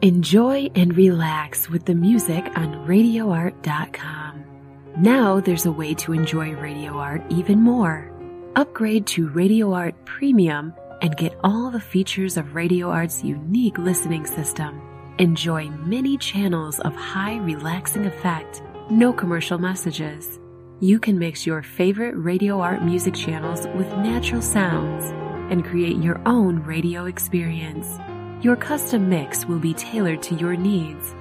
Enjoy and relax with the music on RadioArt.com. Now there's a way to enjoy Radio Art even more. Upgrade to Radio Art Premium and get all the features of Radio Art's unique listening system. Enjoy many channels of high relaxing effect, no commercial messages. You can mix your favorite Radio Art music channels with natural sounds and create your own radio experience. Your custom mix will be tailored to your needs.